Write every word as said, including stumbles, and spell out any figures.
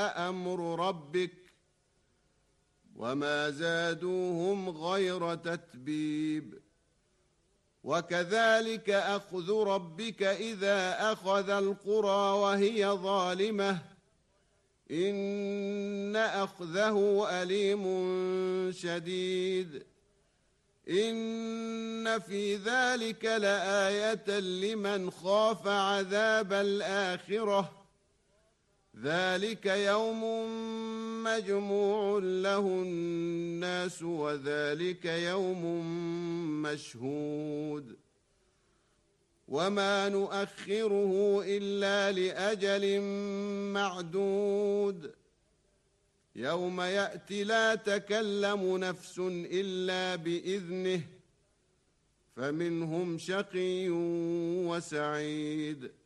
أمر ربك وما زادوهم غير تتبيب وكذلك أخذ ربك إذا أخذ القرى وهي ظالمة إن أخذه أليم شديد إن في ذلك لآية لمن خاف عذاب الآخرة ذلك يوم مجموع له الناس وذلك يوم مشهود وما نؤخره إلا لأجل معدود يوم يأتي لا تكلم نفس إلا بإذنه فمنهم شقي وسعيد